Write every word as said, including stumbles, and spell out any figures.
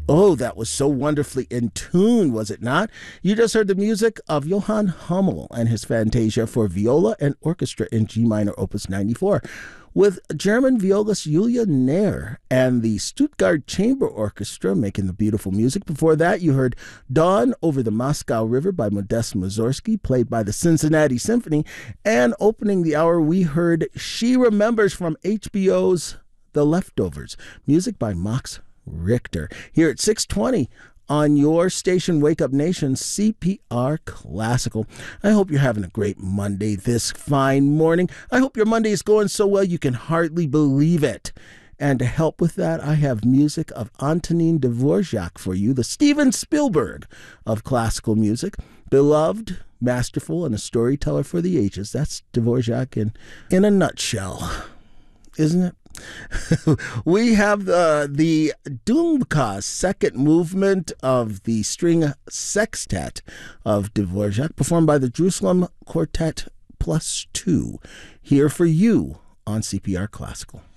Oh, that was so wonderfully in tune, was it not? You just heard the music of Johann Hummel and his Fantasia for viola and orchestra in G minor, opus ninety-four, with German violist Julia Neher and the Stuttgart Chamber Orchestra making the beautiful music. Before that, you heard Dawn Over the Moscow River by Modest Mussorgsky, played by the Cincinnati Symphony. And opening the hour, we heard She Remembers from H B O's The Leftovers, music by Max Richter, here at six twenty on your station Wake Up Nation, C P R Classical. I hope you're having a great Monday this fine morning. I hope your Monday is going so well you can hardly believe it. And to help with that, I have music of Antonin Dvorak for you, the Steven Spielberg of classical music. Beloved, masterful, and a storyteller for the ages. That's Dvorak in, in a nutshell, isn't it? We have the the Dumka second movement of the string sextet of Dvorak, performed by the Jerusalem Quartet Plus Two, here for you on C P R Classical.